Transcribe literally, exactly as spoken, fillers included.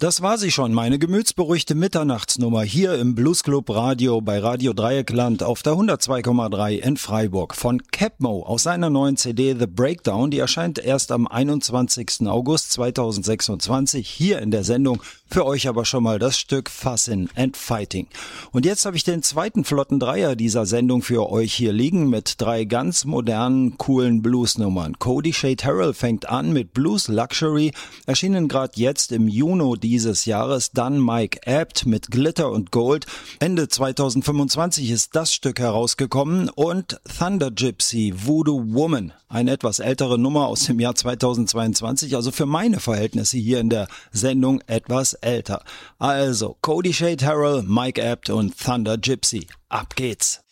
Das war sie schon, meine gemütsberuhigte Mitternachtsnummer hier im Bluesclub Radio bei Radio Dreieckland auf der hundertzwei Komma drei in Freiburg von Capmo aus seiner neuen C D The Breakdown. Die erscheint erst am einundzwanzigsten August zweitausendsechsundzwanzig hier in der Sendung. Für euch aber schon mal das Stück Fussin' and Fighting. Und jetzt habe ich den zweiten flotten Dreier dieser Sendung für euch hier liegen mit drei ganz modernen, coolen Bluesnummern. Cody Shay Terrell fängt an mit Blues Luxury, erschienen gerade jetzt im Juni dieses Jahres. Dann Mike Abt mit Glitter und Gold. Ende zweitausendfünfundzwanzig ist das Stück herausgekommen. Und Thunder Gypsy, Voodoo Woman, eine etwas ältere Nummer aus dem Jahr zweitausendzweiundzwanzig, also für meine Verhältnisse hier in der Sendung etwas älter. Also Cody Shay Terrell, Mike Abt und Thunder Gypsy. Ab geht's!